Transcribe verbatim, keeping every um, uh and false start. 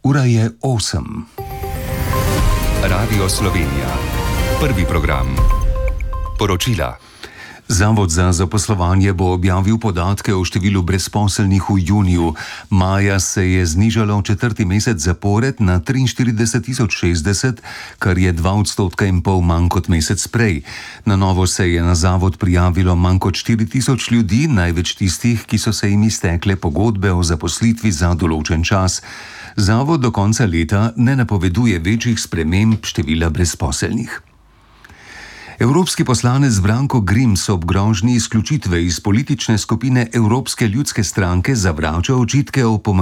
Ura je osem. Radio Slovenija. Prvi program. Poročila. Zavod za zaposlovanje bo objavil podatke o številu brezposelnih v juniju. Maja se je znižalo četrti mesec zapored na triinštirideset tisoč šestdeset, kar je dva odstotka in pol manj kot mesec prej. Na novo se je na zavod prijavilo manj kot štiri tisoč ljudi, največ tistih, ki so se jim iztekle pogodbe o zaposlitvi za določen čas. Zavod do konca leta ne napoveduje večjih sprememb števila brezposelnih. Evropski poslanec Branko Grims ob grožnji izključitve iz politične skupine Evropske ljudske stranke zavrača očitke o pomanjkanju